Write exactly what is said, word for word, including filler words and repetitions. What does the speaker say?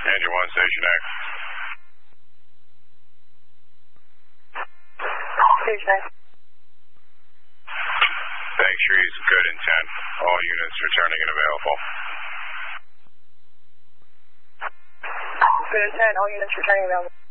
Engine one, Station X. Station X. Thanks, Trees. Good intent. All units returning and available. Good intent. All units returning available.